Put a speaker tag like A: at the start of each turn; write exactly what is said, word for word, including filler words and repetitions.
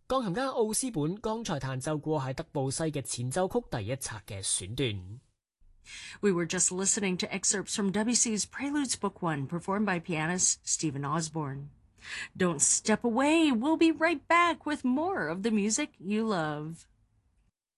A: 鋼琴家奧斯本剛才彈奏過喺德布西嘅前奏曲第一冊嘅選段。
B: We were just listening to excerpts from Debussy's Preludes Book One, performed by pianist Stephen Osborne. Don't step away. We'll be right back with more of the music you love.